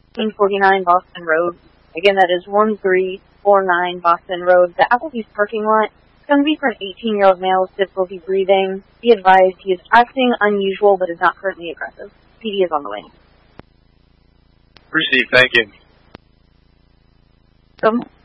1849 Boston Road. Again, that is 1349 Boston Road. The Applebee's parking lot. It's going to be for an 18-year-old male with difficulty breathing. Be advised, he is acting unusual but is not currently aggressive. PD is on the way. Received, thank you.